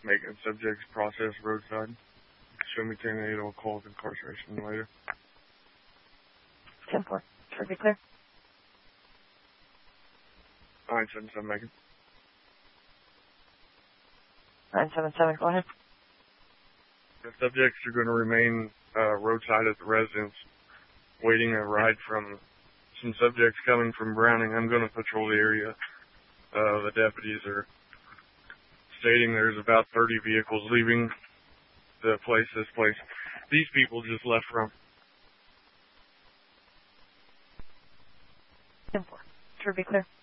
making subjects process roadside. Show me 10-8, I'll call it incarceration later. 10-4. Be clear. 977, Megan. 977, go ahead. The subjects are going to remain roadside at the residence, waiting a ride from some subjects coming from Browning. I'm going to patrol the area. The deputies are stating there's about 30 vehicles leaving this place. These people just left from. 10-4. Be clear.